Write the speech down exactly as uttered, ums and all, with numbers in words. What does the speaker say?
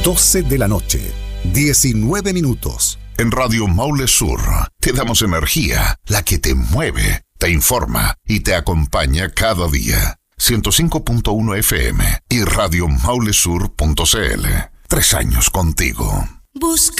doce de la noche, diecinueve minutos. En Radio Maule Sur te damos energía, la que te mueve, te informa y te acompaña cada día. ciento cinco punto uno F M y radio maule sur punto c l. Tres años contigo. Busca